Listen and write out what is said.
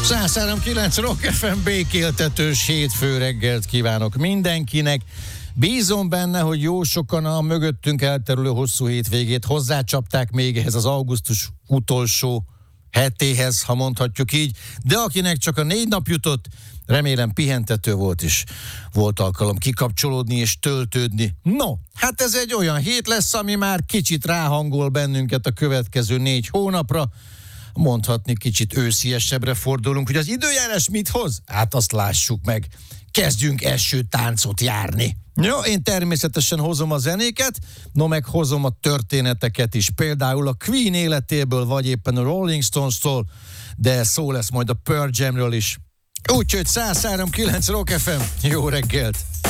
103.9 Rock FM békéltetős hétfő reggelt kívánok mindenkinek. Bízom benne, hogy jó sokan a mögöttünk elterülő hosszú hétvégét hozzácsapták még ehhez az augusztus utolsó hetéhez, ha mondhatjuk így, de akinek csak a 4 nap jutott, remélem pihentető volt is. Volt alkalom kikapcsolódni és töltődni. No, hát ez egy olyan hét lesz, ami már kicsit ráhangol bennünket a következő 4 hónapra. Mondhatni kicsit ősziesebbre fordulunk, hogy az időjárás mit hoz? Hát azt lássuk meg. Kezdjünk esőtáncot járni. Jó, én természetesen hozom a zenéket, no meg hozom a történeteket is. Például a Queen életéből, vagy éppen a Rolling Stones-tól, de szó lesz majd a Pearl Jamről is. Úgyhogy 103.9 Rock FM. Jó reggelt!